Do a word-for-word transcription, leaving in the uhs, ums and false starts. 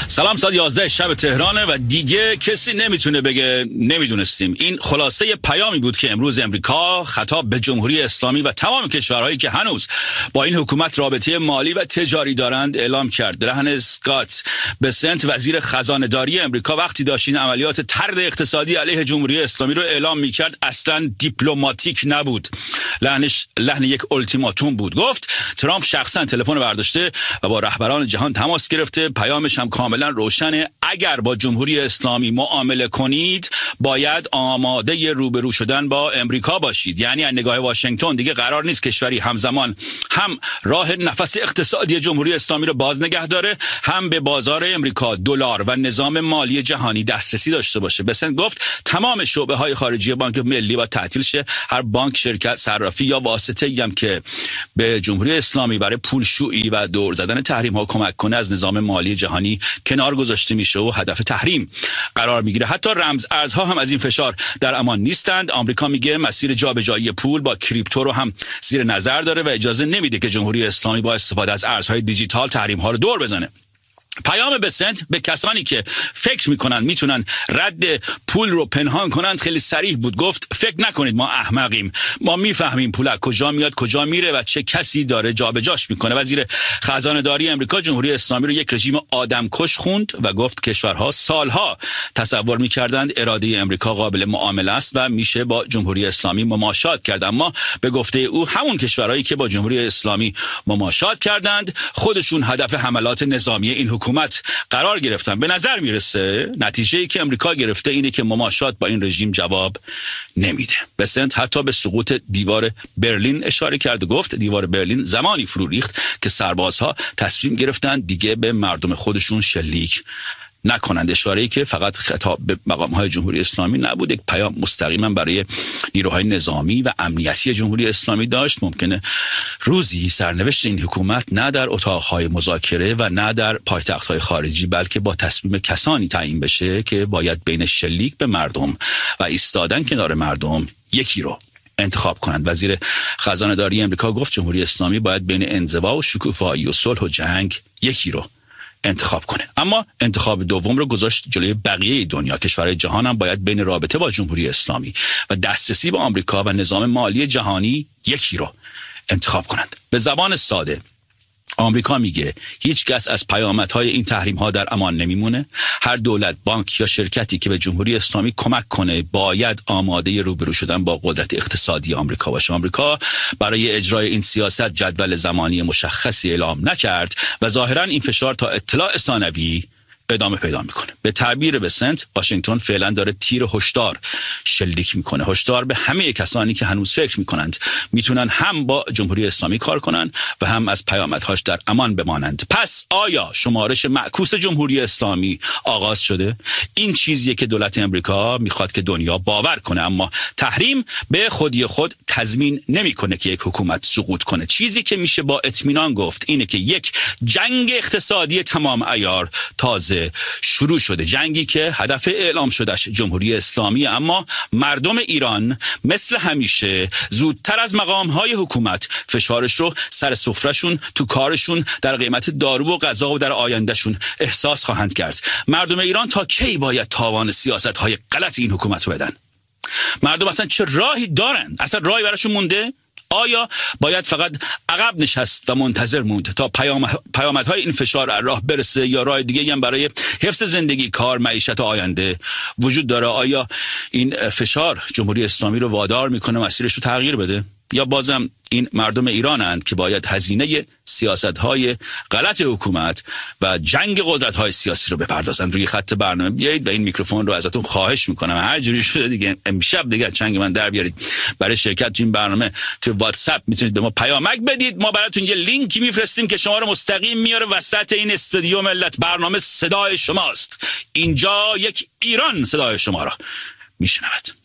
سلام، ساعت یازده شب تهرانه و دیگه کسی نمیتونه بگه نمیدونستیم. این خلاصه پیامی بود که امروز امریکا خطاب به جمهوری اسلامی و تمام کشورهایی که هنوز با این حکومت رابطه مالی و تجاری دارند اعلام کرد. درهن اسکات بسنت وزیر خزانه‌داری امریکا وقتی داشت این عملیات طرد اقتصادی علیه جمهوری اسلامی رو اعلام میکرد اصلا دیپلماتیک نبود. لحنش لحن یک التیماتوم بود. گفت ترامپ شخصا تلفن برداشته و با رهبران جهان تماس گرفته. پیامش هم کاملا روشنه. اگر با جمهوری اسلامی معامله کنید باید آماده روبرو شدن با امریکا باشید. یعنی از نگاه واشنگتن دیگه قرار نیست کشوری همزمان هم راه نفس اقتصادی جمهوری اسلامی رو باز نگه داره، هم به بازار امریکا، دلار و نظام مالی جهانی دسترسی داشته باشه. بسن گفت تمام شعبه های خارجی بانک ملی با تعطیل شه. هر بانک، شرکت، صرافی یا واسطه‌ای هم که به جمهوری اسلامی برای پولشویی و دور زدن تحریم ها کمک کنه از نظام مالی جهانی کنار گذاشته میشه و هدف تحریم قرار میگیره. حتی رمز ارزها هم از این فشار در امان نیستند. آمریکا میگه مسیر جابجایی پول با کریپتو رو هم زیر نظر داره و اجازه نمیده که جمهوری اسلامی با استفاده از ارزهای دیجیتال تحریم ها رو دور بزنه. پیام بسنت به کسانی که فکر میکنن میتونن رد پول رو پنهان کنند خیلی صریح بود. گفت فکر نکنید ما احمقیم، ما میفهمیم پول از کجا میاد، کجا میره و چه کسی داره جابجاش میکنه. وزیر خزانه داری امریکا جمهوری اسلامی رو یک رژیم آدمکش خوند و گفت کشورها سالها تصور میکردند اراده امریکا قابل معامله است و میشه با جمهوری اسلامی مماشات کرد. اما به گفته او همون کشورهایی که با جمهوری اسلامی مماشات کردند خودشون هدف حملات نظامی این حکومت قرار گرفتن. به نظر میرسه نتیجه‌ای که امریکا گرفته اینه که مماشات با این رژیم جواب نمیده. بسنت حتی به سقوط دیوار برلین اشاره کرد و گفت دیوار برلین زمانی فرو ریخت که سربازها تصمیم گرفتن دیگه به مردم خودشون شلیک نکنند. اشاره‌ای که فقط خطاب به مقام‌های جمهوری اسلامی نبود، یک پیام مستقیما برای نیروهای نظامی و امنیتی جمهوری اسلامی داشت. ممکنه روزی سرنوشت این حکومت نه در اتاق‌های مذاکره و نه در پایتخت‌های خارجی بلکه با تصمیم کسانی تعیین بشه که باید بین شلیک به مردم و ایستادن کنار مردم یکی رو انتخاب کنند. وزیر خزانه داری امریکا گفت جمهوری اسلامی باید بین انزوا و شکوفایی و صلح و جنگ یکی رو انتخاب کنه. اما انتخاب دوم رو گذاشت جلوی بقیه دنیا. کشورهای جهان هم باید بین رابطه با جمهوری اسلامی و دسترسی به آمریکا و نظام مالی جهانی یکی رو انتخاب کنند. به زبان ساده آمریکا میگه هیچ کس از پیامدهای این تحریم ها در امان نمیمونه. هر دولت، بانک یا شرکتی که به جمهوری اسلامی کمک کنه باید آماده روبرو شدن با قدرت اقتصادی آمریکا باشه. آمریکا برای اجرای این سیاست جدول زمانی مشخصی اعلام نکرد و ظاهرا این فشار تا اطلاع ثانوی ادامه پیدا میکنه. به تعبیر بسنت واشنگتن فعلا داره تیر هشدار شلیک میکنه. هشدار به همه کسانی که هنوز فکر میکنند میتونن هم با جمهوری اسلامی کار کنن و هم از پیامدهاش در امان بمانند. پس آیا شمارش معکوس جمهوری اسلامی آغاز شده؟ این چیزیه که دولت امریکا میخواد که دنیا باور کنه، اما تحریم به خودی خود تضمین نمیکنه که یک حکومت سقوط کنه. چیزی که میشه با اطمینان گفت اینه که یک جنگ اقتصادی تمام عیار تازه شروع شده. جنگی که هدف اعلام شدهش جمهوری اسلامی، اما مردم ایران مثل همیشه زودتر از مقام‌های حکومت فشارش رو سر سفرهشون، تو کارشون، در قیمت دارو و غذا و در آیندهشون احساس خواهند کرد. مردم ایران تا کی باید تاوان سیاست‌های غلط این حکومت رو بدن؟ مردم اصلا چه راهی دارن؟ اصلا راهی براشون مونده؟ آیا باید فقط عقب نشست و منتظر موند تا پیام پیامدهای این فشار از راه برسه یا راه دیگه هم برای حفظ زندگی، کار، معیشت و آینده وجود داره؟ آیا این فشار جمهوری اسلامی رو وادار میکنه مسیرش رو تغییر بده؟ یا بازم این مردم ایرانند که باید هزینه سیاست‌های غلط حکومت و جنگ قدرت‌های سیاسی رو بپردازن؟ روی خط برنامه بیایید و این میکروفون رو ازتون خواهش میکنم هر جوری شده دیگه امشب دیگه چنگ من در بیارید. برای شرکت تو این برنامه تو واتساپ میتونید به ما پیامک بدید. ما براتون یه لینکی میفرستیم که شما رو مستقیم میاره وسط این استودیو ملت. برنامه صدای شماست. اینجا یک ایران صدای شما رو میشنود.